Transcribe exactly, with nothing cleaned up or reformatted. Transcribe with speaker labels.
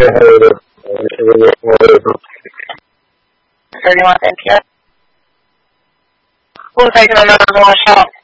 Speaker 1: thirty-one N P S. We'll take another one shot.